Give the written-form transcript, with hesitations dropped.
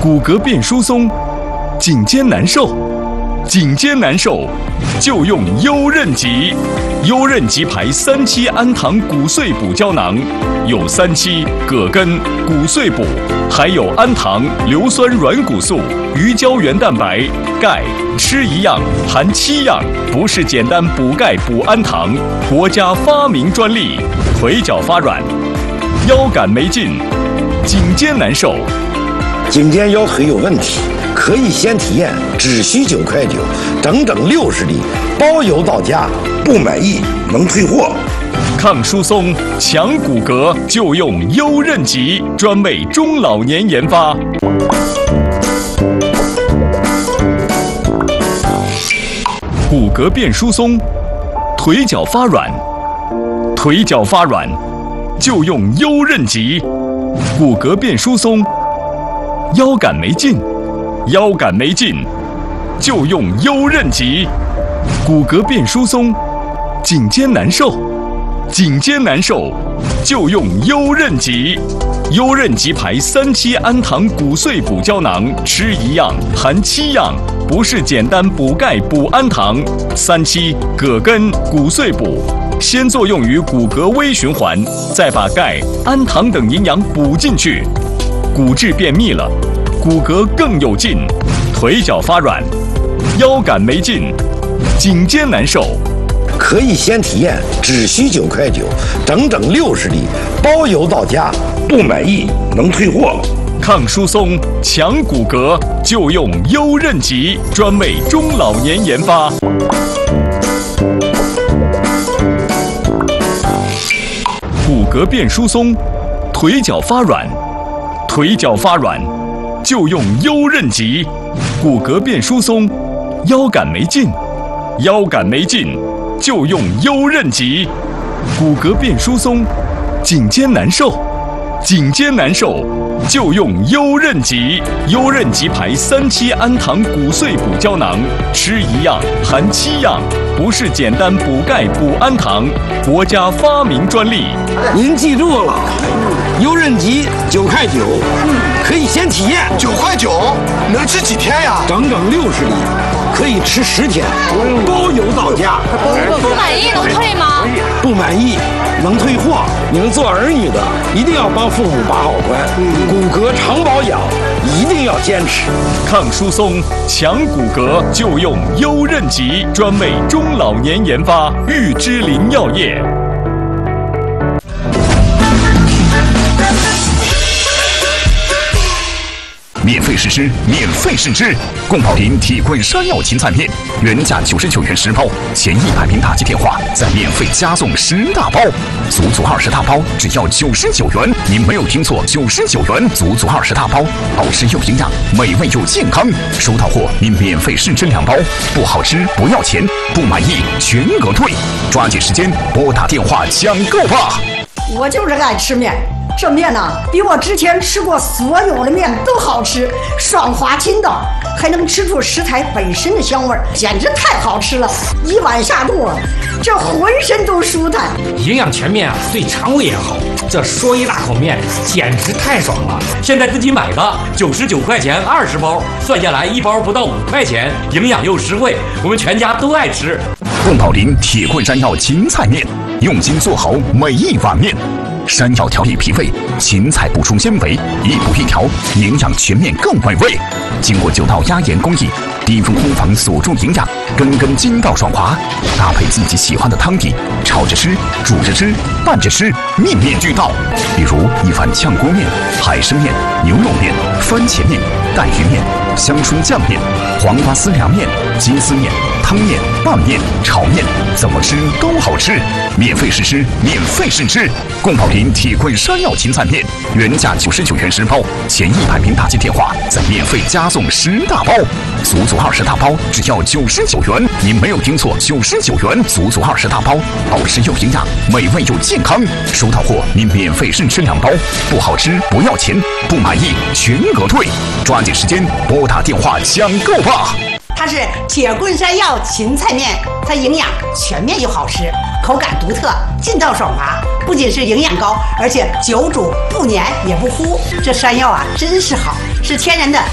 骨骼变疏松，颈肩难受，颈肩难受就用优韧极。优韧极牌3期氨糖骨碎补胶囊，有3期葛根、骨碎补，还有氨糖、硫酸软骨素、鱼胶原蛋白、钙，吃一样含7样，不是简单补钙补氨糖，国家发明专利。腿脚发软，腰杆没劲，颈肩难受。 颈肩腰腿有问题，可以先体验，只需9.9块，整整60粒，包邮到家，不满意能退货。 抗疏松、强骨骼就用优韧极，专为中老年研发。骨骼变疏松，腿脚发软，腿脚发软就用优韧极。骨骼变疏松，腰杆没劲，腰杆没劲就用优韧极。骨骼变疏松，颈肩难受，颈肩难受就用优韧极。优韧极牌3期氨糖骨碎补胶囊，吃一样含7样，不是简单补钙补氨糖。3期葛根骨碎补，先作用于骨骼微循环，再把钙、氨糖等营养补进去，骨质变密了，骨骼更有劲，腿脚发软，腰杆没劲，颈肩难受。 可以先体验，只需9.9块，整整60粒，包邮到家，不满意能退货。 抗疏松、强骨骼就用优韧极，专为中老年研发。骨骼变疏松，腿脚发软，腿脚发软就用优韧极。骨骼变疏松，腰杆没劲，腰杆没劲就用优韧极。骨骼变疏松，颈肩难受，颈肩难受就用优韧极。优韧极牌3期氨糖骨碎补胶囊，吃一样含7样，不是简单补钙补氨糖，国家发明专利。 您记住了，优韧极9.9块，可以先体验。 9.9块，能吃几天呀？ 整整60粒，可以吃10天，包邮到家。 不满意能退吗？ 不满意能退货。你们做儿女的一定要帮父母把好关，骨骼常保养一定要坚持。 抗疏松、强骨骼就用优韧极，专为中老年研发。玉芝林药业。 免费试吃，免费试吃！宫保林铁棍山药芹菜面，原价99元10包，前100名打击电话再免费加送10大包，足20大包只要99元。您没有听错，99元足20大包，好吃又营养，美味又健康。收到货您免费试吃2包，不好吃不要钱，不满意全额退。抓紧时间拨打电话抢购吧！ 我就是爱吃面，这面呢比我之前吃过所有的面都好吃，爽滑筋道，还能吃出食材本身的香味儿，简直太好吃了！一碗下肚，这浑身都舒坦。 营养全面啊，对肠胃也好。这说一大口面，简直太爽了！现在自己买吧，99块钱20包，算下来1包不到5块钱，营养又实惠，我们全家都爱吃。 宫保林铁棍山药芹菜面，用心做好每一碗面。山药调理脾胃，芹菜补充纤维，一补一调，营养全面更美味。经过9道压盐工艺，低温烘房锁住营养，根根筋道爽滑。搭配自己喜欢的汤底，炒着吃，煮着吃，拌着吃，面面俱到。比如一碗炝锅面、海参面、牛肉面、番茄面、带鱼面、香椿酱面、黄瓜丝凉面、鸡丝面、汤面、拌面、炒面，怎么吃都好吃。免费试吃，免费试吃！宫保林铁棍山药芹菜面，原价99元10包，前100名打击电话再免费加送10大包，足20大包只要99元。您没有听错，99元足20大包，好吃又营养，美味又健康。收到货您免费试吃2包，不好吃不要钱，不满意全额退。抓紧时间拨打电话抢购吧！ 它是铁棍山药芹菜面，它营养全面又好吃，口感独特，劲道爽滑，不仅是营养高，而且久煮不粘也不糊。这山药啊，真是好，是天然的